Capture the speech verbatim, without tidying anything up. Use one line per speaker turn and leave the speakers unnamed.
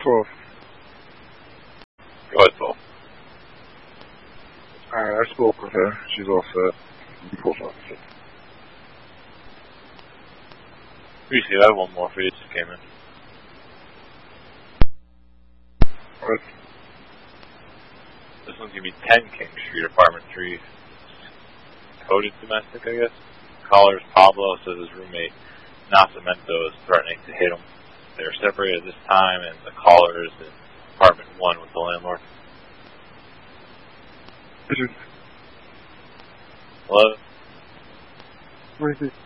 twelve.
Go ahead, twelve.
Alright, I spoke with her. She's all set. Post officer.
Appreciate it. I have one more for you. Just came in.
What?
This one's going to be ten King Street, apartment three. Coded domestic, I guess. Callers Pablo says his roommate Nascimento is threatening to hit him. They are separated at this time, and the caller is in apartment one with the landlord.
Is it?
Hello?
Where is it?